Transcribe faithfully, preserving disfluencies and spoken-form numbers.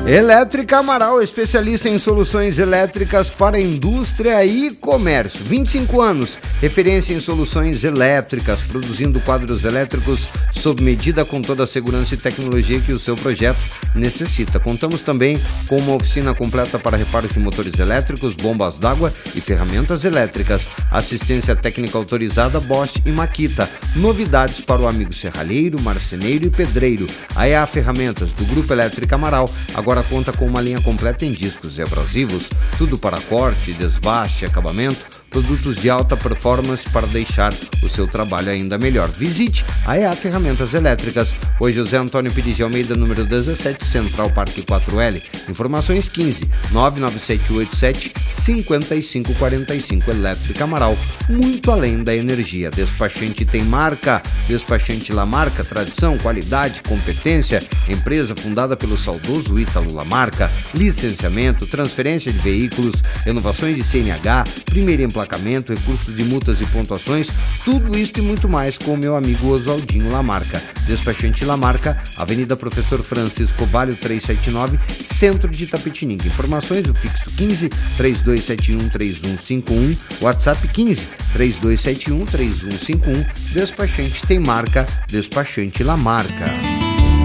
Elétrica Amaral, especialista em soluções elétricas para indústria e comércio. vinte e cinco anos, referência em soluções elétricas, produzindo quadros elétricos sob medida com toda a segurança e tecnologia que o seu projeto necessita. Contamos também com uma oficina completa para reparos de motores elétricos, bombas d'água e ferramentas elétricas. Assistência técnica autorizada Bosch e Makita. Novidades para o amigo serralheiro, marceneiro e pedreiro. A E A Ferramentas, do Grupo Elétrica Amaral, agora conta com uma linha completa em discos e abrasivos, tudo para corte, desbaste, acabamento, produtos de alta performance para deixar o seu trabalho ainda melhor. Visite a E A Ferramentas Elétricas, hoje José Antônio Pires de Almeida, número dezessete, Central Parque quatro L. Informações quinze, nove nove sete oito sete, cinco cinco quatro cinco. Elétrica Amaral, muito além da energia. Despachante tem marca, Despachante Lamarca, tradição, qualidade, competência. Empresa fundada pelo saudoso Ítalo Lamarca. Licenciamento, transferência de veículos, renovações de C N H, primeiro emplacamento, recursos de multas e pontuações, tudo isso e muito mais com o meu amigo Oswaldinho Lamarca. Despachante Lamarca, Avenida Professor Francisco Valho trezentos e setenta e nove, Centro de Itapetininga. Informações, o fixo quinze, três dois sete um, três um cinco um, WhatsApp quinze, três dois sete um, três um cinco um. Despachante tem marca, Despachante Lamarca.